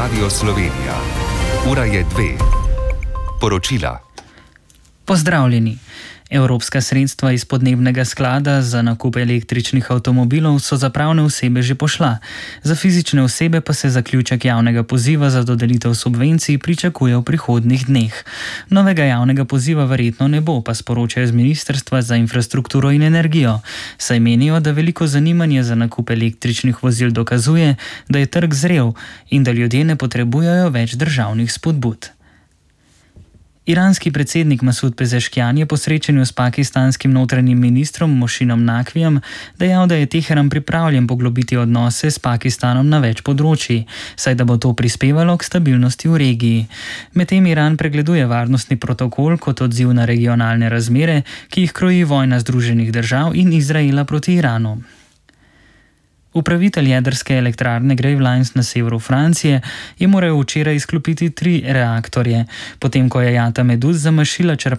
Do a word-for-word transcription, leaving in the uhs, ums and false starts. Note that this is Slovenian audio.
Radio Slovenija. Ura je dve. Poročila. Pozdravljeni. Evropska sredstva iz podnebnega sklada za nakup električnih avtomobilov so za pravne osebe že pošla. Za fizične osebe pa se zaključek javnega poziva za dodelitev subvencij pričakuje v prihodnjih dneh. Novega javnega poziva verjetno ne bo, pa sporočajo z Ministrstva za infrastrukturo in energijo, saj menijo, da veliko zanimanje za nakup električnih vozil dokazuje, da je trg zrel in da ljudje ne potrebujejo več državnih spodbud. Iranski predsednik Masud Pezeškian je po srečanju s pakistanskim notranjim ministrom Mošinom Nakvijem dejal, da je Teheran pripravljen poglobiti odnose s Pakistanom na več področji, saj da bo to prispevalo k stabilnosti v regiji. Medtem Iran pregleduje varnostni protokol kot odziv na regionalne razmere, ki jih kroji vojna Združenih držav in Izraela proti Iranu. Upravitelj jedrske elektrarne Gravelines na severu Francije je moral včeraj izklopiti tri reaktorje, potem ko je jata Meduz zamašila črpalnišče